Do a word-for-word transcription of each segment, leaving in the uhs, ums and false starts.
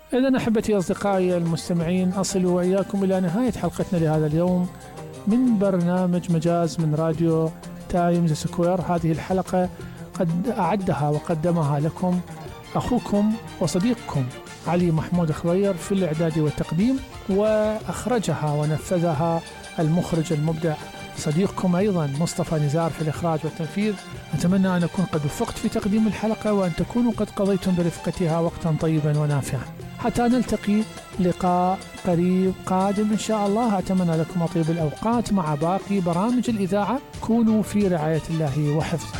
إذن أحبتي أصدقائي المستمعين، أصل وإياكم إلى نهاية حلقتنا لهذا اليوم من برنامج مجاز من راديو تايمز سكوير. هذه الحلقة قد أعدها وقدمها لكم أخوكم وصديقكم علي محمود خضير في الإعداد والتقديم، وأخرجها ونفذها المخرج المبدع صديقكم أيضا مصطفى نزار في الإخراج والتنفيذ. أتمنى أن أكون قد وفقت في تقديم الحلقة، وأن تكونوا قد قضيتم برفقتها وقتا طيبا ونافعا، حتى نلتقي لقاء قريب قادم إن شاء الله. أتمنى لكم طيب الأوقات مع باقي برامج الإذاعة. كونوا في رعاية الله وحفظه.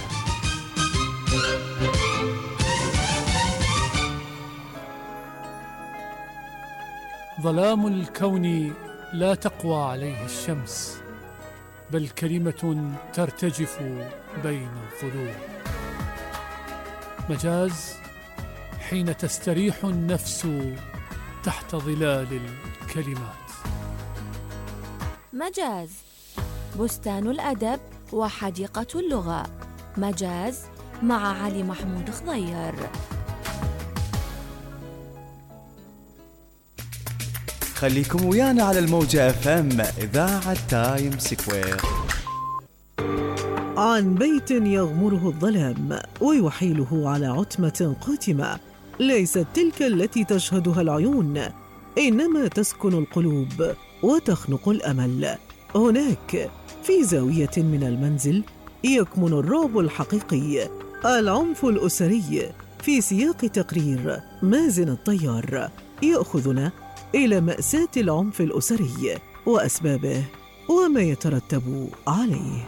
ظلام الكون لا تقوى عليه الشمس، بل كلمة ترتجف بين الظلوم. مجاز حين تستريح النفس تحت ظلال الكلمات. مجاز بستان الأدب وحديقة اللغة. مجاز مع علي محمود خضير. خليكم ويانا على الموجة اف ام إذاعة تايم سكوير. عن بيت يغمره الظلام ويحيله على عتمة قاتمة، ليست تلك التي تشهدها العيون، إنما تسكن القلوب وتخنق الأمل. هناك في زاوية من المنزل يكمن الرعب الحقيقي، العنف الأسري، في سياق تقرير مازن الطيار يأخذنا إلى مأساة العنف الأسري وأسبابه وما يترتب عليه.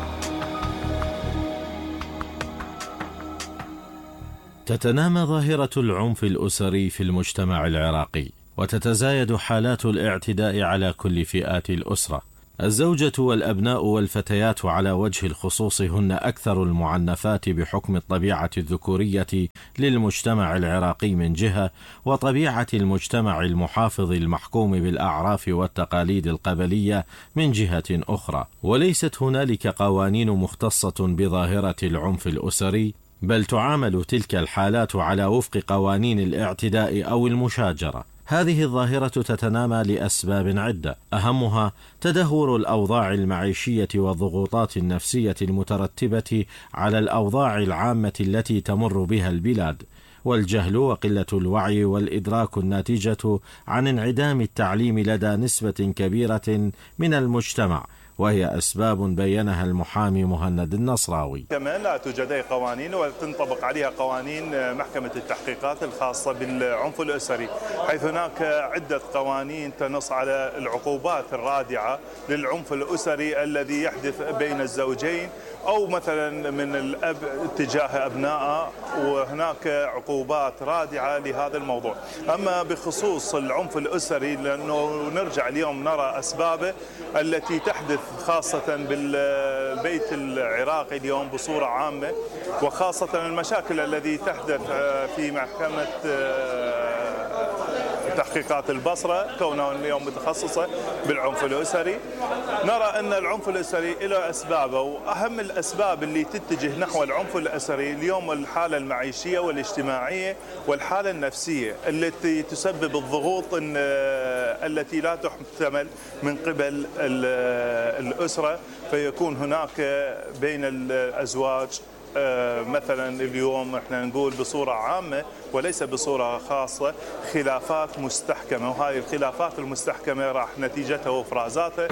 تتنامى ظاهرة العنف الأسري في المجتمع العراقي، وتتزايد حالات الاعتداء على كل فئات الأسرة. الزوجة والأبناء والفتيات على وجه الخصوص هن أكثر المعنفات بحكم الطبيعة الذكورية للمجتمع العراقي من جهة، وطبيعة المجتمع المحافظ المحكوم بالأعراف والتقاليد القبلية من جهة أخرى. وليست هنالك قوانين مختصة بظاهرة العنف الأسري، بل تعامل تلك الحالات على وفق قوانين الاعتداء أو المشاجرة. هذه الظاهرة تتنامى لأسباب عدة، أهمها تدهور الأوضاع المعيشية والضغوطات النفسية المترتبة على الأوضاع العامة التي تمر بها البلاد، والجهل وقلة الوعي والإدراك الناتجة عن انعدام التعليم لدى نسبة كبيرة من المجتمع، وهي أسباب بيّنها المحامي مهند النصراوي. كمان لا توجد أي قوانين ولا تنطبق عليها قوانين محكمة التحقيقات الخاصة بالعنف الأسري، حيث هناك عدة قوانين تنص على العقوبات الرادعة للعنف الأسري الذي يحدث بين الزوجين أو مثلا من الأب تجاه أبنائه، وهناك عقوبات رادعة لهذا الموضوع. أما بخصوص العنف الأسري، لأنه نرجع اليوم نرى أسبابه التي تحدث خاصة بالبيت العراقي اليوم بصورة عامة، وخاصة المشاكل التي تحدث في محكمة تحقيقات البصرة كونها اليوم متخصصة بالعنف الأسري. نرى أن العنف الأسري له أسبابه، وأهم الأسباب اللي تتجه نحو العنف الأسري اليوم الحالة المعيشية والاجتماعية والحالة النفسية التي تسبب الضغوط التي لا تحتمل من قبل الأسرة، فيكون هناك بين الأزواج مثلا اليوم احنا نقول بصورة عامة وليس بصورة خاصة خلافات مستحكمة، وهذه الخلافات المستحكمة راح نتيجتها وافرازاتها.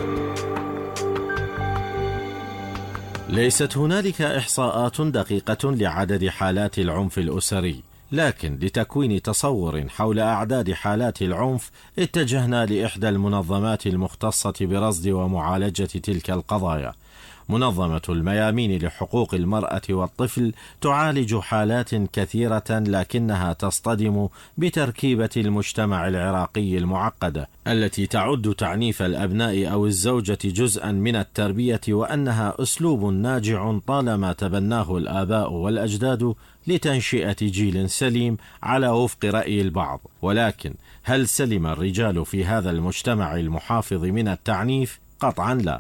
ليست هنالك إحصاءات دقيقة لعدد حالات العنف الأسري، لكن لتكوين تصور حول أعداد حالات العنف اتجهنا لإحدى المنظمات المختصة برصد ومعالجة تلك القضايا. منظمة الميامين لحقوق المرأة والطفل تعالج حالات كثيرة، لكنها تصطدم بتركيبة المجتمع العراقي المعقدة التي تعد تعنيف الأبناء أو الزوجة جزءا من التربية، وأنها أسلوب ناجع طالما تبناه الآباء والأجداد لتنشئة جيل سليم على وفق رأي البعض. ولكن هل سلم الرجال في هذا المجتمع المحافظ من التعنيف؟ قطعا لا.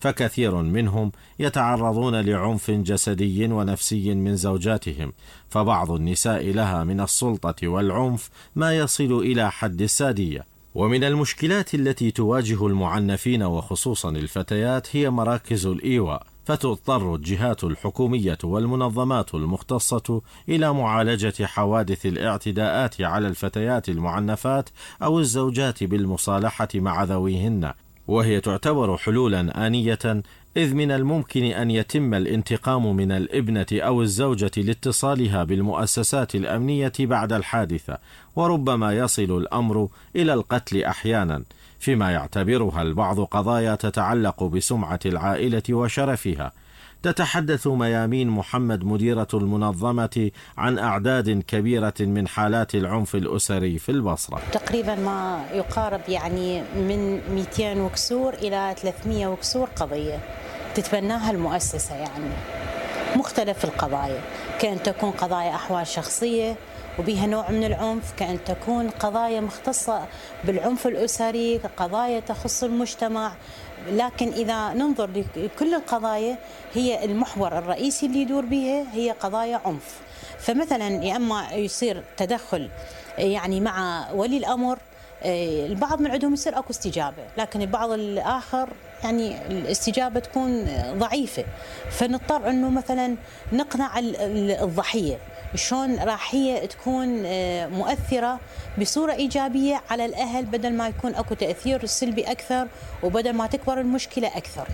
فكثير منهم يتعرضون لعنف جسدي ونفسي من زوجاتهم، فبعض النساء لها من السلطة والعنف ما يصل إلى حد السادية. ومن المشكلات التي تواجه المعنفين وخصوصا الفتيات هي مراكز الإيواء، فتضطر الجهات الحكومية والمنظمات المختصة إلى معالجة حوادث الاعتداءات على الفتيات المعنفات أو الزوجات بالمصالحة مع ذويهن، وهي تعتبر حلولا آنية، إذ من الممكن أن يتم الانتقام من الابنة أو الزوجة لاتصالها بالمؤسسات الأمنية بعد الحادثة، وربما يصل الأمر إلى القتل أحيانا، فيما يعتبرها البعض قضايا تتعلق بسمعة العائلة وشرفها. تتحدث ميامين محمد مديرة المنظمة عن أعداد كبيرة من حالات العنف الأسري في البصرة. تقريبا ما يقارب يعني من مئتين وكسور إلى ثلاثمئة وكسور قضية تتبناها المؤسسة، يعني مختلف القضايا، كأن تكون قضايا أحوال شخصية وبها نوع من العنف، كأن تكون قضايا مختصة بالعنف الأسري، قضايا تخص المجتمع. لكن إذا ننظر لكل القضايا هي المحور الرئيسي اللي يدور بها هي قضايا عنف. فمثلا يا أما يصير تدخل يعني مع ولي الأمر، البعض من عندهم يصير أكو استجابة، لكن البعض الآخر يعني الاستجابة تكون ضعيفة، فنضطر أنه مثلا نقنع الضحية شلون راح هي تكون مؤثرة بصورة إيجابية على الأهل، بدل ما يكون أكو تأثير سلبي أكثر وبدل ما تكبر المشكلة أكثر.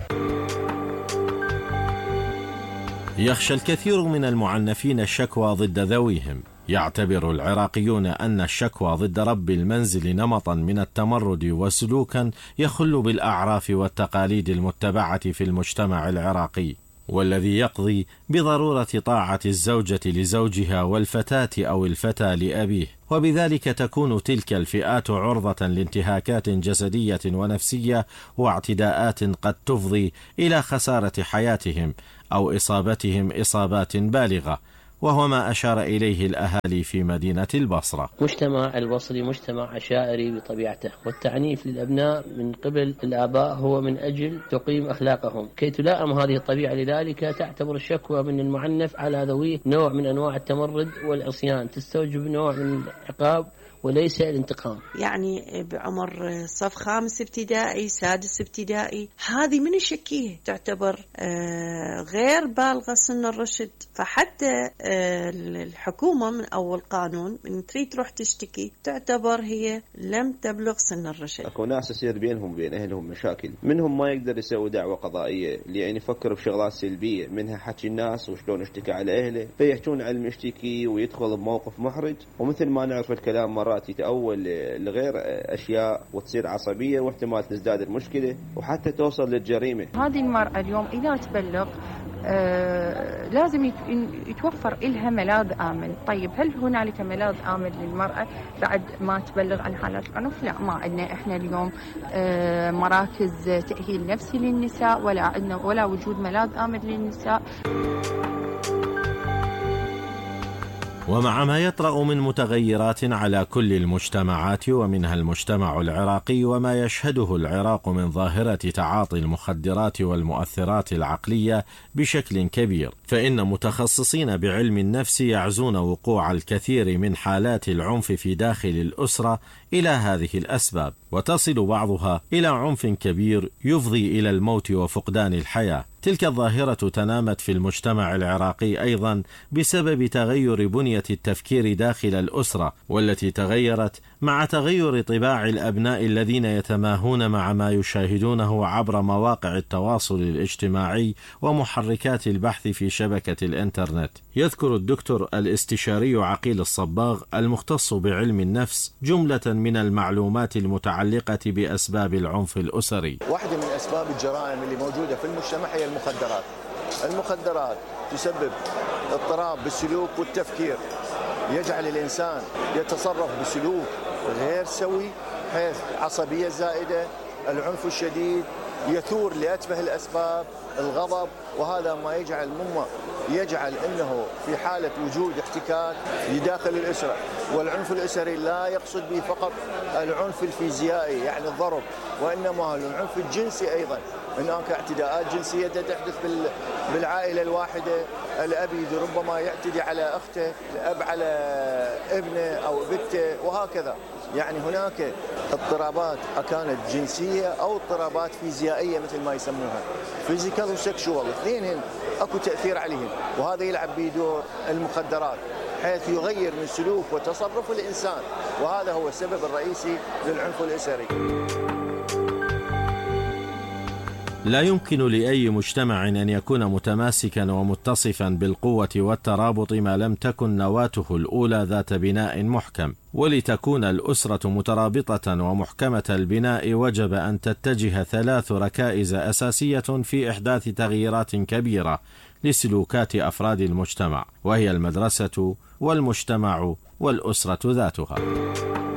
يخشى الكثير من المعنفين الشكوى ضد ذويهم. يعتبر العراقيون أن الشكوى ضد رب المنزل نمطا من التمرد وسلوكا يخل بالأعراف والتقاليد المتبعة في المجتمع العراقي، والذي يقضي بضرورة طاعة الزوجة لزوجها والفتاة أو الفتى لأبيه، وبذلك تكون تلك الفئات عرضة لانتهاكات جسدية ونفسية واعتداءات قد تفضي إلى خسارة حياتهم أو إصابتهم إصابات بالغة، وهو ما أشار إليه الأهالي في مدينة البصرة. مجتمع البصري مجتمع عشائري بطبيعته، والتعنيف للأبناء من قبل الآباء هو من أجل تقييم أخلاقهم كي تلائم هذه الطبيعة. لذلك تعتبر الشكوى من المعنف على ذويه نوع من أنواع التمرد والعصيان، تستوجب نوع من العقاب وليس الانتقام. يعني بعمر صف خامس ابتدائي سادس ابتدائي هذه من الشكيه تعتبر غير بالغة سن الرشد، فحتى الحكومة من أول قانون من تريد تروح تشتكي تعتبر هي لم تبلغ سن الرشد. أكو ناس يصير بينهم بين أهلهم مشاكل، منهم ما يقدر يسوي دعوة قضائية لأن يفكر بشغلات سلبية، منها حكي الناس وشلون اشتكى على أهله، فيحجون على المشتكي ويدخل بموقف محرج، ومثل ما نعرف الكلام مرات يتأول لغير أشياء وتصير عصبية واحتمال تزداد المشكلة وحتى توصل للجريمة. هذه المرأة اليوم إذا تبلغ آه لازم يتوفر إلها ملاذ آمن. طيب هل هنالك ملاذ آمن للمرأة بعد ما تبلغ عن حالات العنف؟ لا، ما عندنا إحنا اليوم آه مراكز تأهيل نفسي للنساء، ولا عندنا ولا وجود ملاذ آمن للنساء. ومع ما يطرأ من متغيرات على كل المجتمعات ومنها المجتمع العراقي وما يشهده العراق من ظاهرة تعاطي المخدرات والمؤثرات العقلية بشكل كبير، فإن متخصصين بعلم النفس يعزون وقوع الكثير من حالات العنف في داخل الأسرة إلى هذه الأسباب، وتصل بعضها إلى عنف كبير يفضي إلى الموت وفقدان الحياة. تلك الظاهرة تنامت في المجتمع العراقي أيضا بسبب تغير بنية التفكير داخل الأسرة، والتي تغيرت مع تغير طباع الأبناء الذين يتماهون مع ما يشاهدونه عبر مواقع التواصل الاجتماعي ومحركات البحث في شبكة الإنترنت. يذكر الدكتور الاستشاري عقيل الصباغ المختص بعلم النفس جملة من المعلومات المتعلقة بأسباب العنف الأسري. واحدة من أسباب الجرائم اللي موجودة في المجتمع هي المخدرات. المخدرات تسبب اضطراب بالسلوك والتفكير، يجعل الإنسان يتصرف بسلوك غير سوي، حيث عصبية زائدة، العنف الشديد، يثور لأتفه الأسباب، الغضب، وهذا ما يجعل مما يجعل أنه في حالة وجود احتكاك داخل الأسرة. والعنف الأسري لا يقصد به فقط العنف الفيزيائي يعني الضرب، وإنما العنف الجنسي أيضا. هناك اعتداءات جنسية تحدث بالعائلة الواحدة، الأب ربما يعتدي على أخته، الأب على ابنه أو بنته وهكذا. يعني هناك اضطرابات كانت جنسية أو اضطرابات فيزيائية مثل ما يسموها، فيزيكال وسكشوال، اثنين اكو تأثير عليهم، وهذا يلعب بدور المخدرات حيث يغير من سلوك وتصرف الإنسان، وهذا هو السبب الرئيسي للعنف الأسري. لا يمكن لأي مجتمع أن يكون متماسكا ومتصفا بالقوة والترابط ما لم تكن نواته الأولى ذات بناء محكم. ولتكون الأسرة مترابطة ومحكمة البناء وجب أن تتجه ثلاث ركائز أساسية في إحداث تغييرات كبيرة لسلوكات أفراد المجتمع، وهي المدرسة والمجتمع والأسرة ذاتها.